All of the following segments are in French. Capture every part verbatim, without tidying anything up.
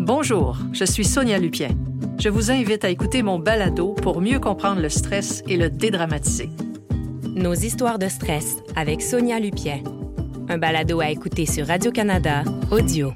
Bonjour, je suis Sonia Lupien. Je vous invite à écouter mon balado pour mieux comprendre le stress et le dédramatiser. Nos histoires de stress avec Sonia Lupien. Un balado à écouter sur Radio-Canada Audio.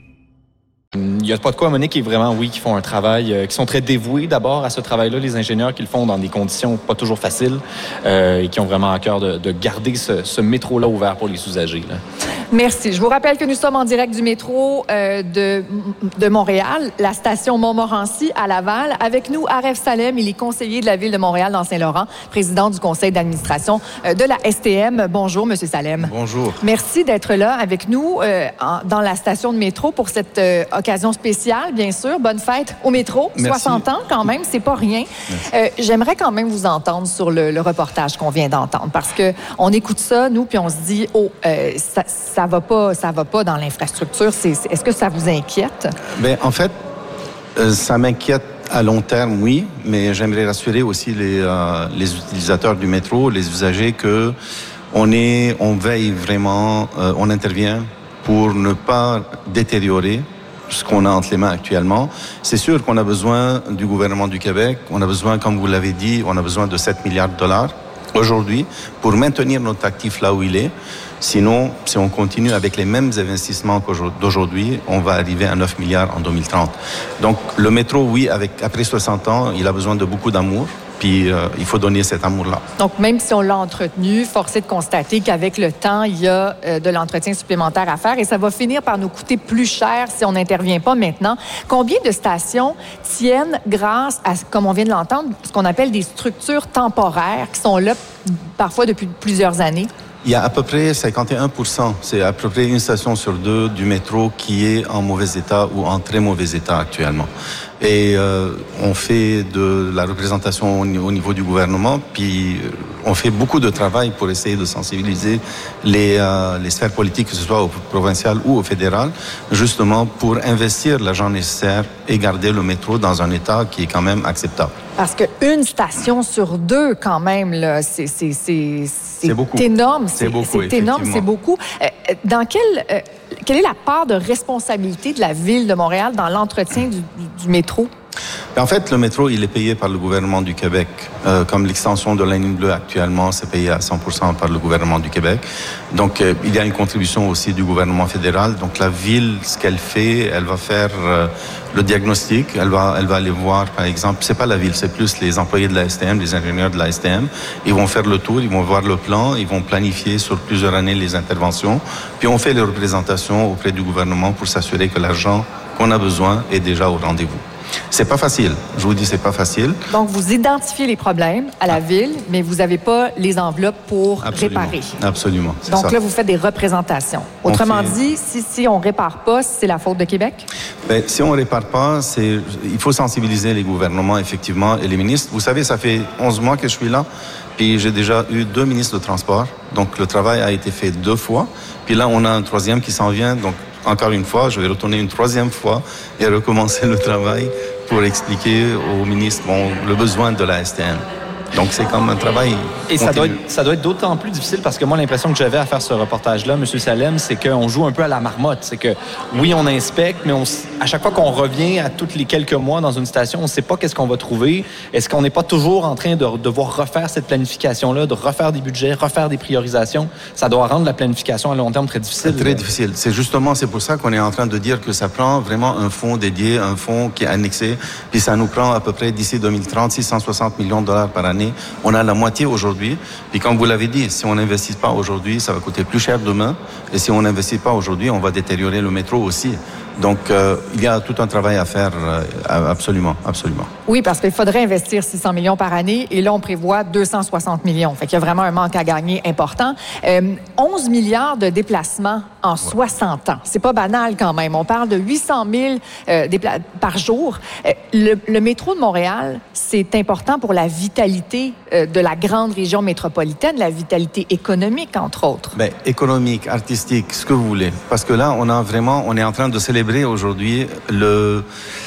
Il n'y a pas de quoi, Monique, qui vraiment, oui, qui font un travail, euh, qui sont très dévoués d'abord à ce travail-là, les ingénieurs qui le font dans des conditions pas toujours faciles euh, et qui ont vraiment à cœur de, de garder ce, ce métro-là ouvert pour les usagers, là. Merci. Je vous rappelle que nous sommes en direct du métro euh, de, de Montréal, la station Montmorency à Laval. Avec nous, Aref Salem, il est conseiller de la Ville de Montréal dans Saint-Laurent, président du conseil d'administration euh, de la S T M. Bonjour, Monsieur Salem. Bonjour. Merci d'être là avec nous euh, en, dans la station de métro pour cette euh, occasion spéciale, bien sûr. Bonne fête au métro. Merci. soixante ans quand même, c'est pas rien. Euh, j'aimerais quand même vous entendre sur le, le reportage qu'on vient d'entendre parce que on écoute ça, nous, puis on se dit, oh, euh, ça, ça va pas, ça va pas dans l'infrastructure. C'est, c'est, est-ce que ça vous inquiète? Bien, en fait, euh, ça m'inquiète à long terme, oui, mais j'aimerais rassurer aussi les, euh, les utilisateurs du métro, les usagers, que on est, on veille vraiment, euh, on intervient pour ne pas détériorer ce qu'on a entre les mains actuellement. C'est sûr qu'on a besoin du gouvernement du Québec, on a besoin, comme vous l'avez dit, on a besoin de sept milliards de dollars aujourd'hui pour maintenir notre actif là où il est. Sinon, si on continue avec les mêmes investissements d'aujourd'hui, on va arriver à neuf milliards en deux mille trente. Donc, le métro, oui, avec, après soixante ans, il a besoin de beaucoup d'amour. Puis, euh, il faut donner cet amour-là. Donc, même si on l'a entretenu, force est de constater qu'avec le temps, il y a euh, de l'entretien supplémentaire à faire et ça va finir par nous coûter plus cher si on n'intervient pas maintenant. Combien de stations tiennent grâce à, comme on vient de l'entendre, ce qu'on appelle des structures temporaires qui sont là parfois depuis plusieurs années? Il y a à peu près cinquante et un pour cent, c'est à peu près une station sur deux du métro qui est en mauvais état ou en très mauvais état actuellement. Et euh, on fait de la représentation au niveau du gouvernement, puis on fait beaucoup de travail pour essayer de sensibiliser les, euh, les sphères politiques, que ce soit au provincial ou au fédéral, justement pour investir l'argent nécessaire et garder le métro dans un état qui est quand même acceptable. Parce qu'une station sur deux, quand même, là, c'est, c'est, c'est, c'est, c'est beaucoup. énorme. C'est, c'est beaucoup, c'est énorme, c'est beaucoup. Euh, dans quelle, euh, quelle est la part de responsabilité de la Ville de Montréal dans l'entretien du, du, du métro? En fait, le métro, il est payé par le gouvernement du Québec. Euh, comme l'extension de la ligne bleue actuellement, c'est payé à cent pour cent par le gouvernement du Québec. Donc, euh, il y a une contribution aussi du gouvernement fédéral. Donc, la Ville, ce qu'elle fait, elle va faire euh, le diagnostic. Elle va, elle va aller voir, par exemple, c'est pas la Ville, c'est plus les employés de la S T M, les ingénieurs de la S T M. Ils vont faire le tour, ils vont voir le plan, ils vont planifier sur plusieurs années les interventions. Puis, on fait les représentations auprès du gouvernement pour s'assurer que l'argent qu'on a besoin est déjà au rendez-vous. C'est pas facile. Je vous dis, c'est pas facile. Donc, vous identifiez les problèmes à la ah. Ville, mais vous n'avez pas les enveloppes pour Absolument. réparer. Absolument. C'est Donc ça. là, vous faites des représentations. Autrement fait... dit, si, si on répare pas, c'est la faute de Québec? Ben, si on répare pas, c'est, il faut sensibiliser les gouvernements, effectivement, et les ministres. Vous savez, ça fait onze mois que je suis là, puis j'ai déjà eu deux ministres de transport. Donc, le travail a été fait deux fois. Puis là, on a un troisième qui s'en vient. Donc, encore une fois, je vais retourner une troisième fois et recommencer le travail pour expliquer au ministre bon, le besoin de la S T M. Donc, c'est comme un travail Et ça doit, être, ça doit être d'autant plus difficile parce que moi, l'impression que j'avais à faire ce reportage-là, M. Salem, c'est qu'on joue un peu à la marmotte. C'est que, oui, on inspecte, mais on, à chaque fois qu'on revient à tous les quelques mois dans une station, on ne sait pas qu'est-ce qu'on va trouver. Est-ce qu'on n'est pas toujours en train de devoir refaire cette planification-là, de refaire des budgets, refaire des priorisations? Ça doit rendre la planification à long terme très difficile. C'est très difficile. C'est justement, c'est pour ça qu'on est en train de dire que ça prend vraiment un fonds dédié, un fonds qui est annexé, puis ça nous prend à peu près d'ici deux mille trente, six cent soixante millions de dollars par année. On a la moitié aujourd'hui. Puis comme vous l'avez dit, si on n'investit pas aujourd'hui, ça va coûter plus cher demain. Et si on n'investit pas aujourd'hui, on va détériorer le métro aussi. Donc, euh, il y a tout un travail à faire, euh, absolument, absolument. Oui, parce qu'il faudrait investir six cents millions par année et là, on prévoit deux cent soixante millions. Fait qu'il y a vraiment un manque à gagner important. Euh, onze milliards de déplacements en ouais. soixante ans. C'est pas banal quand même. On parle de huit cent mille euh, dépla- par jour. Euh, le, le métro de Montréal, c'est important pour la vitalité euh, de la grande région métropolitaine, la vitalité économique, entre autres. Bien, économique, artistique, ce que vous voulez. Parce que là, on a vraiment, on est en train de célébrer aujourd'hui le,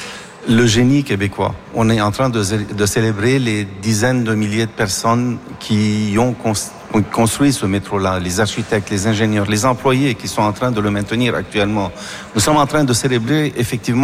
le génie québécois. On est en train de, de célébrer les dizaines de milliers de personnes qui ont construit ce métro-là, les architectes, les ingénieurs, les employés qui sont en train de le maintenir actuellement. Nous sommes en train de célébrer effectivement